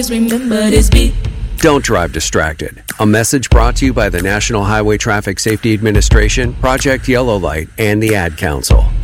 remember this beat. Don't drive distracted. A message brought to you by the National Highway Traffic Safety Administration, Project Yellow Light, and the Ad Council.